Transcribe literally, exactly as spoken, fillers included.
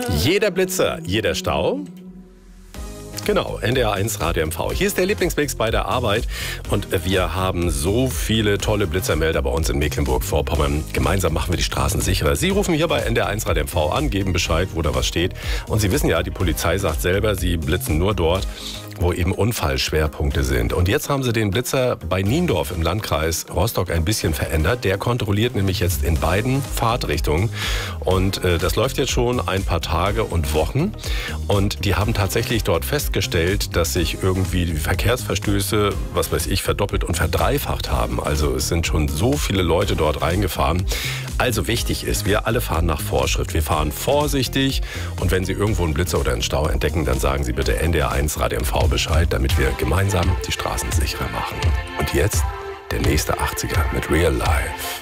Jeder Blitzer, jeder Stau. Genau, N D R eins Radio M V. Hier ist der Lieblingsmix bei der Arbeit und wir haben so viele tolle Blitzermelder bei uns in Mecklenburg-Vorpommern. Gemeinsam machen wir die Straßen sicherer. Sie rufen hier bei N D R eins Radio M V an, geben Bescheid, wo da was steht. Und Sie wissen ja, die Polizei sagt selber, sie blitzen nur dort, wo eben Unfallschwerpunkte sind. Und jetzt haben sie den Blitzer bei Niendorf im Landkreis Rostock ein bisschen verändert. Der kontrolliert nämlich jetzt in beiden Fahrtrichtungen. Und äh, das läuft jetzt schon ein paar Tage und Wochen. Und die haben tatsächlich dort festgestellt, dass sich irgendwie die Verkehrsverstöße, was weiß ich, verdoppelt und verdreifacht haben. Also es sind schon so viele Leute dort reingefahren. Also wichtig ist, wir alle fahren nach Vorschrift. Wir fahren vorsichtig. Und wenn Sie irgendwo einen Blitzer oder einen Stau entdecken, dann sagen Sie bitte N D R eins Radio M V Bescheid, damit wir gemeinsam die Straßen sicherer machen. Und jetzt der nächste achtziger mit Real Life.